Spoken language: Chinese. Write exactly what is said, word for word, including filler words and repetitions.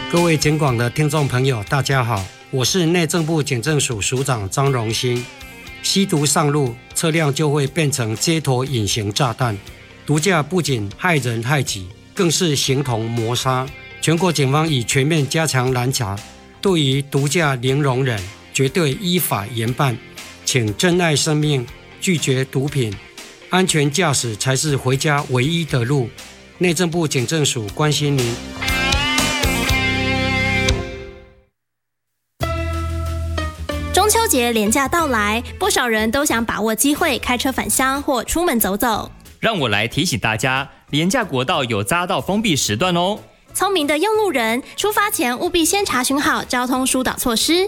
各位警广的听众朋友，大家好，我是内政部警政署署长张荣兴。吸毒上路，车辆就会变成街头隐形炸弹。毒驾不仅害人害己，更是形同谋杀。全国警方已全面加强拦查，对于毒驾零容忍，绝对依法严办。请珍爱生命，拒绝毒品，安全驾驶才是回家唯一的路。内政部警政署关心您。 中秋节连假到来，不少人都想把握机会开车返乡或出门走走。 让我来提醒大家，连假国道有匝道封闭时段哦。 聪明的用路人，出发前务必先查询好交通疏导措施，